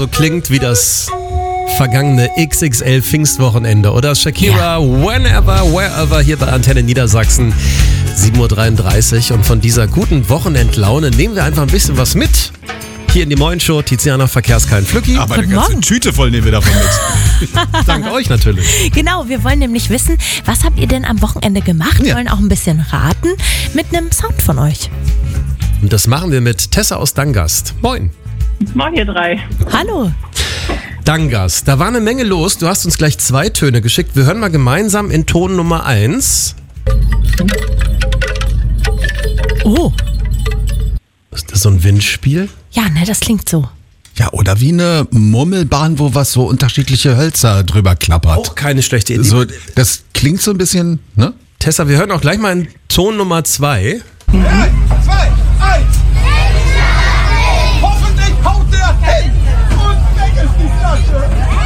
So klingt wie das vergangene XXL Pfingstwochenende oder Shakira, Whenever, Wherever hier bei Antenne Niedersachsen, 7.33 Uhr. Und von dieser guten Wochenendlaune nehmen wir einfach ein bisschen was mit. Hier in die Moin-Show, Tiziana Verkehrskein Flücki. Aber eine ganze Tüte voll nehmen wir davon mit. Dank euch natürlich. Genau, wir wollen nämlich wissen, was habt ihr denn am Wochenende gemacht? Wir wollen auch ein bisschen raten mit einem Sound von euch. Und das machen wir mit Tessa aus Dangast. Moin. Moin, ihr drei. Hallo. Dangast, da war eine Menge los. Du hast uns gleich 2 Töne geschickt. Wir hören mal gemeinsam in Ton Nummer 1. Oh. Ist das so ein Windspiel? Ja, ne, das klingt so. Ja, oder wie eine Murmelbahn, wo was so unterschiedliche Hölzer drüber klappert. Auch keine schlechte Idee. So, das klingt so ein bisschen, ne? Tessa, wir hören auch gleich mal in Ton Nummer 2. 3, 2, 1. Hoffentlich haut der hin und weg ist die Flasche.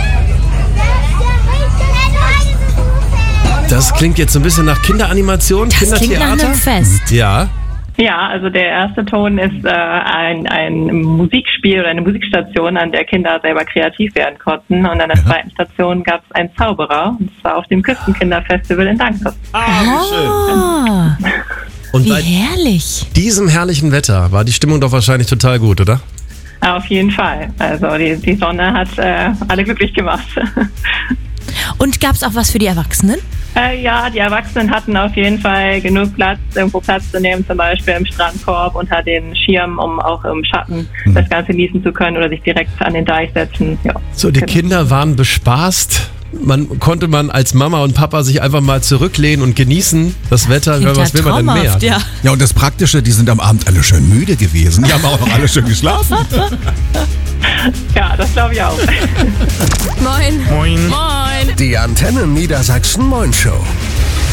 Das klingt jetzt so ein bisschen nach Kinderanimation, Das klingt Kindertheater. nach einem Fest. Ja. Ja, also der erste Ton ist ein Musikspiel oder eine Musikstation, an der Kinder selber kreativ werden konnten. Und an der zweiten Station gab es einen Zauberer, und zwar auf dem Küstenkinderfestival in Dangast. Ah, Und wie bei herrlich. diesem herrlichen Wetter war die Stimmung doch wahrscheinlich total gut, oder? Auf jeden Fall. Also die Sonne hat alle glücklich gemacht. Und gab es auch was für die Erwachsenen? Ja, die Erwachsenen hatten auf jeden Fall genug Platz, irgendwo Platz zu nehmen, zum Beispiel im Strandkorb unter den Schirmen, um auch im Schatten das Ganze genießen zu können oder sich direkt an den Deich setzen. Ja. So, die Kinder waren bespaßt. Konnte man als Mama und Papa sich einfach mal zurücklehnen und genießen das Wetter. Klingt Was will man denn mehr? traumhaft, ja. Ja, und das Praktische, die sind am Abend alle schön müde gewesen. Die haben auch noch alle schön geschlafen. Ja, das glaube ich auch. Moin. Moin. Moin. Die Antenne Niedersachsen Moin Show.